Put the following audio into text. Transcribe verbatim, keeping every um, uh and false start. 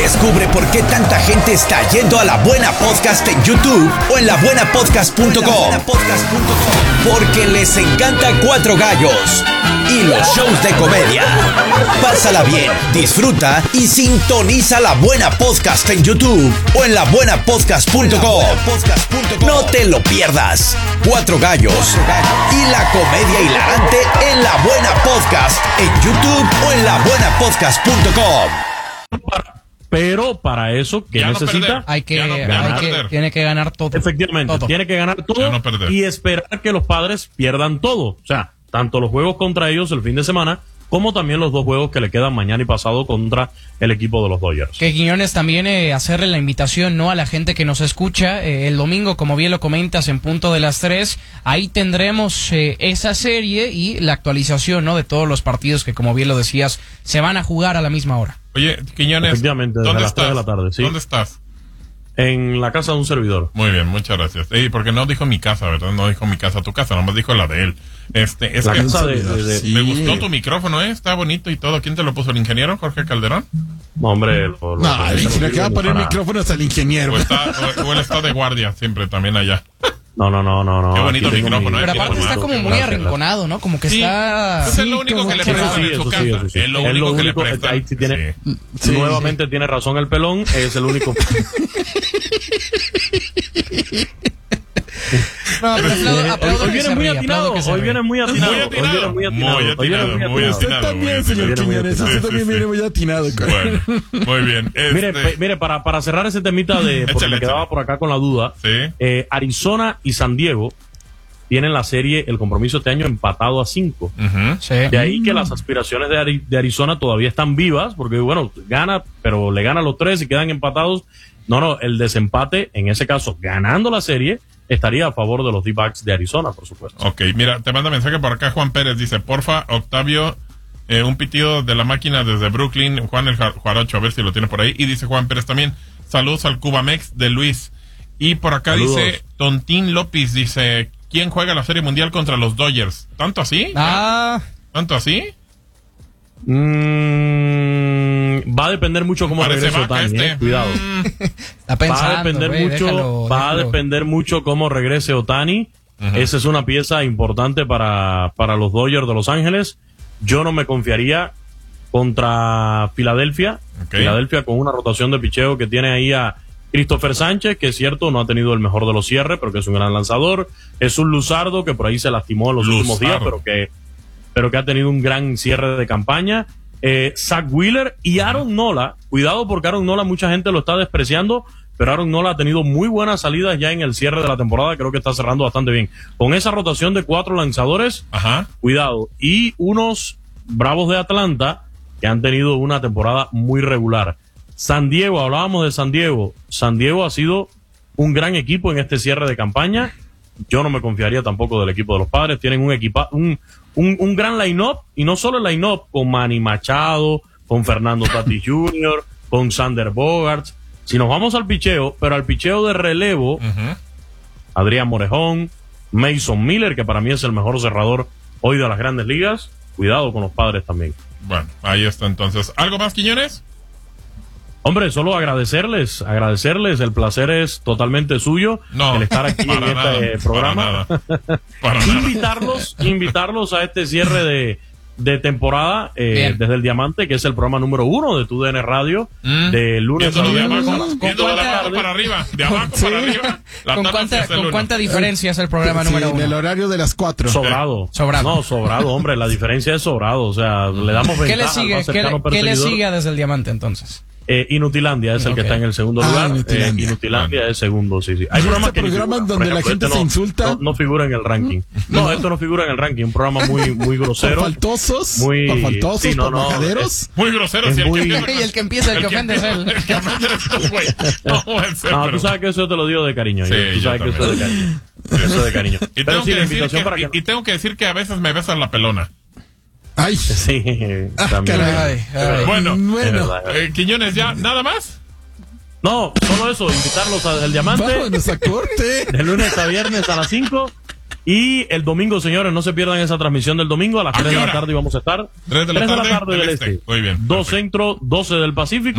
Descubre por qué tanta gente está yendo a La Buena Podcast en YouTube o en la buena podcast punto com. Porque les encanta Cuatro Gallos y los shows de comedia. Pásala bien, disfruta y sintoniza La Buena Podcast en YouTube o en la buena podcast punto com. No te lo pierdas. Cuatro Gallos y la comedia hilarante en La Buena Podcast en YouTube o en la buena podcast punto com. Pero para eso, ¿qué Ya necesita? No hay que, ya no, hay ya no que perder. tiene que ganar todo. Efectivamente, todo. tiene que ganar todo no y esperar que los Padres pierdan todo. O sea, tanto los juegos contra ellos el fin de semana, como también los dos juegos que le quedan mañana y pasado contra el equipo de los Dodgers. Que Quiñones también eh, hacerle la invitación no a la gente que nos escucha eh, el domingo, como bien lo comentas, en punto de las tres, ahí tendremos eh, esa serie y la actualización no de todos los partidos que, como bien lo decías, se van a jugar a la misma hora. Oye, Quiñones, Efectivamente, desde ¿dónde las tres estás? de la tarde, ¿sí? ¿Dónde estás? En la casa de un servidor. Muy bien, muchas gracias. Ey, porque no dijo mi casa, ¿verdad? No dijo mi casa, tu casa, nomás dijo la de él. Este, es La que casa de, de- de- Sí. me gustó tu micrófono, ¿eh? Está bonito y todo. ¿Quién te lo puso? ¿El ingeniero Jorge Calderón? No, hombre, lo- lo- No, el ingeniero que va a poner para- micrófonos al ingeniero. ¿O, está, o, o él está de guardia siempre también allá? No, no, no, no, no. Qué bonito Aquí tengo micrófono, mi- ¿eh? Pero aparte Qué está bonito. como muy Gracias, arrinconado, ¿no? Como que Sí. está... Pues es lo único que le Sí, prestan sí, en su eso sí, casa. eso sí. Es lo Es único lo que le único, prestan. ahí sí tiene- Sí. Sí. Nuevamente tiene razón el pelón, es el único. No, pero aplaudo, aplaudo Hoy que viene se muy ríe, atinado, aplaudo que se hoy ríe. viene muy atinado, Muy hoy viene atinado, muy atinado, muy hoy viene atinado, muy muy atinado. Usted atinado, también, muy señor atinado. Quiñones. Sí, Usted sí, también sí. viene muy atinado. Bueno, muy bien. Este, Mire, pe- mire para, para cerrar ese temita de porque Échale, me quedaba échale. por acá con la duda, Sí. eh, Arizona y San Diego tienen la serie, el compromiso este año empatado a cinco. Ujú. Sí. De ahí que las aspiraciones de, Ari- de Arizona todavía están vivas, porque bueno, gana, pero le gana a los tres y quedan empatados. No, no, el desempate, en ese caso, ganando la serie, estaría a favor de los D-backs de Arizona, por supuesto. Ok, mira, te manda mensaje por acá Juan Pérez, dice, porfa, Octavio, eh, un pitido de la máquina desde Brooklyn, Juan el Jar- Jarocho, a ver si lo tiene por ahí, y dice Juan Pérez también, saludos al Cubamex de Luis, y por acá Saludos. dice Tontín López, dice, ¿quién juega la Serie Mundial contra los Dodgers? ¿Tanto así? Ah, ¿Tanto así? Mm, va a depender mucho cómo Parece regrese vaca Otani, este. eh, cuidado. Mm, está pensando, va a depender güey, mucho, déjalo, va a déjalo. depender mucho cómo regrese Otani. Ujú. Esa es una pieza importante para, para los Dodgers de Los Ángeles. Yo no me confiaría contra Filadelfia. Ok. Filadelfia con una rotación de picheo que tiene ahí a Christopher Sánchez, que es cierto, no ha tenido el mejor de los cierres, pero que es un gran lanzador. Es un Luzardo que por ahí se lastimó en los últimos días, Luzardo. pero que, pero que ha tenido un gran cierre de campaña. Eh, Zach Wheeler y Aaron Nola. Cuidado porque Aaron Nola mucha gente lo está despreciando, pero Aaron Nola ha tenido muy buenas salidas ya en el cierre de la temporada. Creo que está cerrando bastante bien. Con esa rotación de cuatro lanzadores, Ajá. cuidado. Y unos Bravos de Atlanta que han tenido una temporada muy regular. San Diego, hablábamos de San Diego. San Diego ha sido un gran equipo en este cierre de campaña. Yo no me confiaría tampoco del equipo de los Padres. Tienen un equipa, un, un, un gran line-up, y no solo el line-up, con Manny Machado, con Fernando Tatis junior, con Sander Bogarts. Si nos vamos al picheo, pero al picheo de relevo, Ujú. Adrián Morejón, Mason Miller, que para mí es el mejor cerrador hoy de las Grandes Ligas. Cuidado con los Padres también. Bueno, ahí está entonces. ¿Algo más, Quiñones? Hombre, solo agradecerles, agradecerles, el placer es totalmente suyo, No, el estar aquí en para nada, este programa. Para nada. Para nada. invitarlos, invitarlos a este cierre de, de temporada eh, Bien. desde el Diamante, que es el programa número uno de tu D N Radio, Mm. de lunes a Viéndolo de viernes a abajo, las viéndolo de cuánta- abajo para arriba, de abajo para arriba. La ¿Con tabla cuánta, es el ¿Con uno. cuánta diferencia es el programa Sí, número en el uno? horario de las cuatro. Sobrado. Sobrado. No, sobrado, hombre. La diferencia es sobrado. O sea, le damos ¿Qué ventaja le al sigue? más ¿Qué cercano le, ¿qué le perseguidor. sigue desde el Diamante entonces? Eh, Inutilandia es el que Ok. está en el segundo Ah, lugar. Inutilandia. Eh, Inutilandia es segundo, sí, sí. Hay ¿Y programas este que ni programa figuran. en Por donde la ejemplo, gente este se no- insulta? No, no figura en el ranking. No, esto no figura en el ranking. Un programa muy, muy ¿Por grosero. faltosos? Muy- ¿Por faltosos? sí, no, ¿Por no, majaderos? Muy grosero, Es si el muy- que empieza- Y el que empieza, el que ofende es él. El que ofende eres tú, güey. No puede ser, No, pero- tú sabes que eso te lo digo de cariño. Sí, tú yo sabes que eso es de también. cariño. Eso es de cariño. Y Pero tengo, sí, que la decir invitación que, para y, que... y tengo que decir que a veces me besan la pelona. Ay, Sí, Ah, también. caray. Ay, ay. Bueno, Es bueno. verdad. eh, Quiñones, ¿ya? ¿Nada más? No, solo eso, invitarlos al Diamante Vámonos a corte. de lunes a viernes a las cinco. Y el domingo, señores, no se pierdan esa transmisión del domingo a las ¿A tres qué de la hora? tarde y vamos a estar. Tres de la tarde del del este. este. Muy bien, Dos perfecto. centro, doce del Pacífico.